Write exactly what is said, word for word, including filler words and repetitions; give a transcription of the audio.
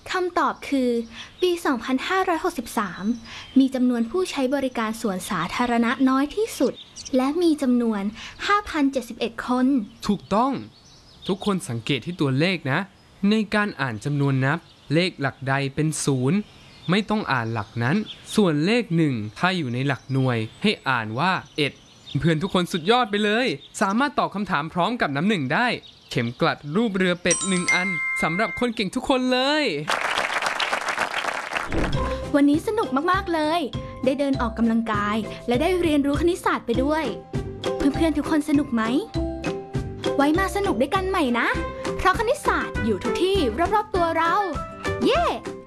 คำตอบคือ ปี สองพันห้าร้อยหกสิบสาม มีจำนวนผู้ใช้บริการสวนสาธารณะน้อยที่สุด และมีจำนวน ห้าพันเจ็ดสิบเอ็ด คนถูกต้องทุกคนสังเกตที่ตัวเลขนะ ในการอ่านจำนวนนับเลขหลักใดเป็นศูนย์ไม่ต้องอ่านหลักนั้นส่วนเลขหนึ่งถ้าอยู่ในหลักหน่วยให้อ่านว่าเอ็ดเพื่อนทุกคนสุดยอดไปเลยสามารถตอบคำถามพร้อมกับน้ำหนึ่งได้เข็มกลัดรูปเรือเป็ดหนึ่งอันสำหรับคนเก่งทุกคนเลยวันนี้สนุกมากๆเลยได้เดินออกกำลังกายและได้เรียนรู้คณิตศาสตร์ไปด้วยเพื่อนๆทุกคนสนุกไหมไว้มาสนุกด้วยกันใหม่นะเพราะคณิตศาสตร์อยู่ทุกที่รอบๆตัวเราเย้